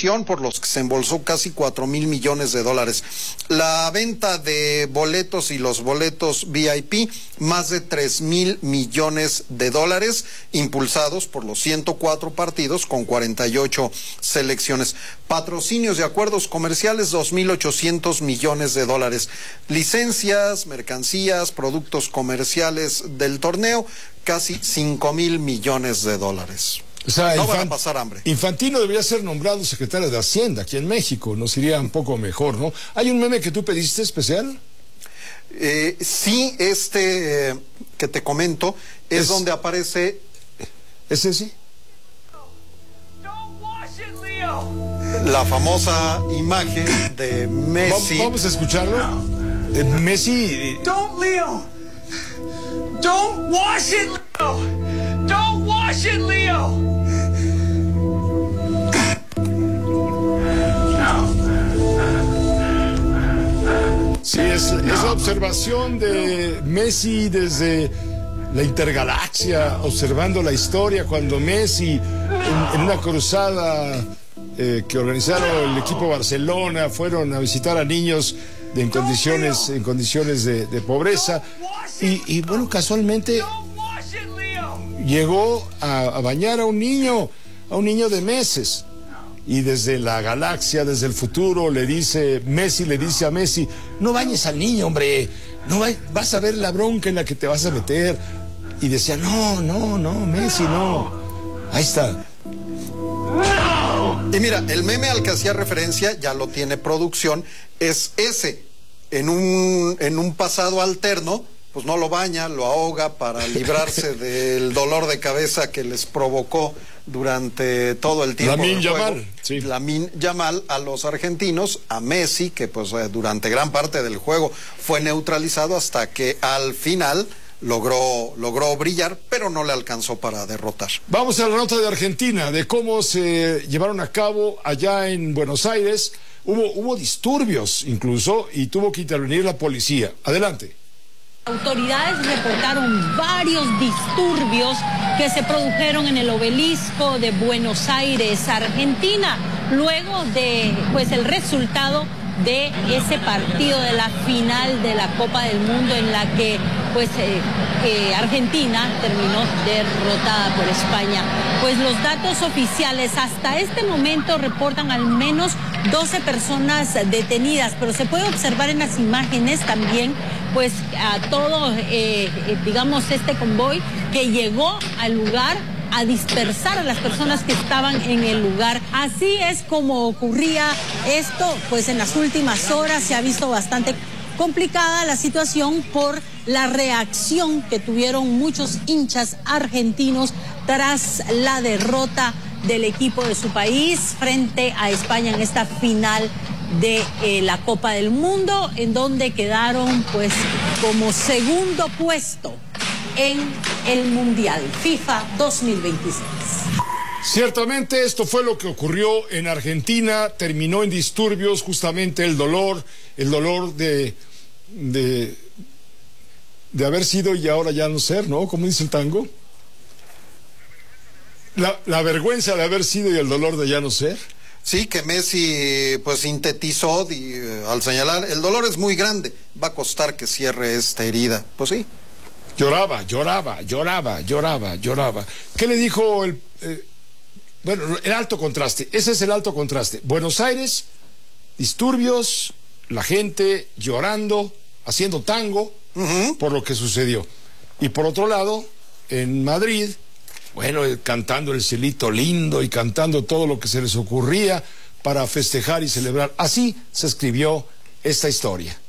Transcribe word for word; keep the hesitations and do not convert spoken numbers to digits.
exhibición por los que se embolsó casi cuatro mil millones de dólares. La venta de boletos y los boletos V I P, más de tres mil millones de dólares, impulsados por los ciento cuatro partidos con cuarenta y ocho selecciones. Patrocinios y acuerdos comerciales, dos mil ochocientos millones de dólares. Licencias, mercancías, productos comerciales del torneo, casi cinco mil millones de dólares. O sea, no Infant- van a pasar hambre. Infantino debería ser nombrado secretario de Hacienda aquí en México, nos iría un poco mejor, ¿no? ¿Hay un meme que tú pediste especial? Eh, sí, este eh, que te comento es, Es- donde aparece ¿Es ese? la famosa imagen de Va- Messi. Vamos a escucharlo. Eh, Messi. Don't, Leo! Don't wash it, Leo! Don't wash it, Leo! Sí, es, es la observación de Messi desde la intergalaxia, observando la historia cuando Messi, en, en una cruzada eh, que organizaron el equipo Barcelona, fueron a visitar a niños de, en condiciones, en condiciones de, de pobreza, y, y bueno, casualmente Don't wash it, Leo! llegó a, a bañar a un niño, a un niño de meses. Y desde la galaxia, desde el futuro, le dice, Messi le dice a Messi, no bañes al niño, hombre, no va- vas a ver la bronca en la que te vas a meter. Y decía, no, no, no, Messi, no. Ahí está. Y mira, el meme al que hacía referencia, ya lo tiene producción, es ese. En un, en un pasado alterno, pues no lo baña, lo ahoga para librarse del dolor de cabeza que les provocó durante todo el tiempo Lamine del juego. Yamal, sí. Lamine Yamal a los argentinos, a Messi, que pues eh, durante gran parte del juego fue neutralizado hasta que al final logró, logró brillar, pero no le alcanzó para derrotar. Vamos a la nota de Argentina, de cómo se llevaron a cabo allá en Buenos Aires. Hubo, hubo disturbios incluso y tuvo que intervenir la policía. Adelante. Autoridades reportaron varios disturbios que se produjeron en el obelisco de Buenos Aires, Argentina, luego de pues el resultado de ese partido de la final de la Copa del Mundo en la que pues eh, eh, Argentina terminó derrotada por España. Pues los datos oficiales hasta este momento reportan al menos doce personas detenidas, pero se puede observar en las imágenes también pues a todo, eh, eh, digamos, este convoy que llegó al lugar a dispersar a las personas que estaban en el lugar. Así es como ocurría esto, pues en las últimas horas se ha visto bastante complicada la situación por la reacción que tuvieron muchos hinchas argentinos tras la derrota del equipo de su país frente a España en esta final de eh, la Copa del Mundo, en donde quedaron pues como segundo puesto en el Mundial FIFA dos mil veintiséis. Ciertamente esto fue lo que ocurrió en Argentina, terminó en disturbios, justamente el dolor, el dolor de, de, de haber sido y ahora ya no ser, ¿no? Como dice el tango. La, la vergüenza de haber sido y el dolor de ya no ser. Sí, que Messi pues sintetizó di, eh, al señalar, el dolor es muy grande, va a costar que cierre esta herida. Pues sí. Lloraba, lloraba, lloraba, lloraba, lloraba. ¿Qué le dijo el... Eh, bueno, el alto contraste, ese es el alto contraste. Buenos Aires, disturbios, la gente llorando, haciendo tango, uh-huh, por lo que sucedió. Y por otro lado, en Madrid, bueno, eh, cantando el cielito lindo y cantando todo lo que se les ocurría para festejar y celebrar. Así se escribió esta historia.